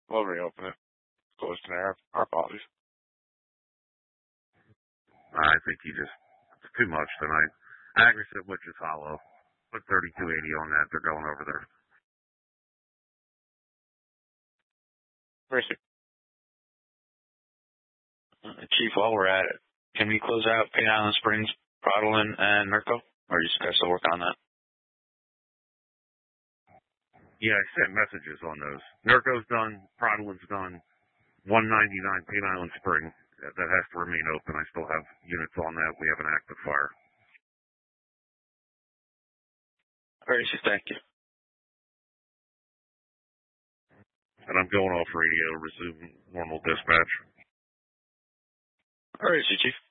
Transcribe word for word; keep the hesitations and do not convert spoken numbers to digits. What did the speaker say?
We'll reopen it. Closed in there. Our apologies. I think he just, it's too much tonight. Agri said Witches Hollow. Put thirty-two eighty on that. They're going over there. Mercy. Uh, Chief, while we're at it, can we close out Pain Island Springs, Prodolin, and Mirko? Or are you guys still working on that? Yeah, I sent messages on those. Mirko's done. Prodolin's done. one ninety-nine Pain Island Spring. That has to remain open. I still have units on that. We have an active fire. Very good. Thank you. And I'm going off radio, resume normal dispatch. All right, Chief.